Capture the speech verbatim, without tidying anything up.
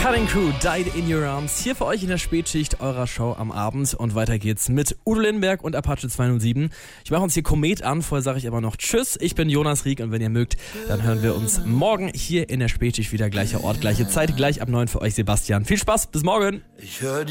Cutting Crew, Died in Your Arms. Hier für euch in der Spätschicht eurer Show am Abend. Und weiter geht's mit Udo Lindenberg und Apache zweihundertsieben. Ich mache uns hier Komet an. Vorher sage ich aber noch Tschüss. Ich bin Jonas Rieck und wenn ihr mögt, dann hören wir uns morgen hier in der Spätschicht wieder. Gleicher Ort, gleiche Zeit, gleich ab neun für euch Sebastian. Viel Spaß, bis morgen. Ich hör